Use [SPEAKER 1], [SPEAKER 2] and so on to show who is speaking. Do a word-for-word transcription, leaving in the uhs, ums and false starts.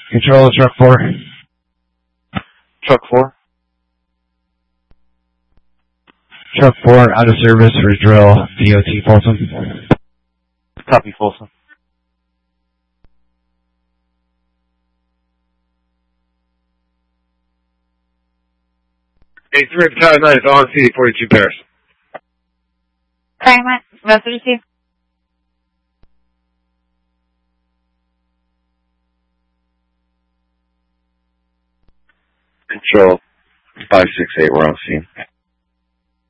[SPEAKER 1] Control, truck four.
[SPEAKER 2] Truck four.
[SPEAKER 1] Truck four, out of service for drill, D O T Folsom.
[SPEAKER 2] Copy, Folsom.
[SPEAKER 1] Hey, three Battalion nine is on C D forty-two Paris.
[SPEAKER 3] Sorry, Matt. What did you see?
[SPEAKER 4] Control, five six eight, we're on scene.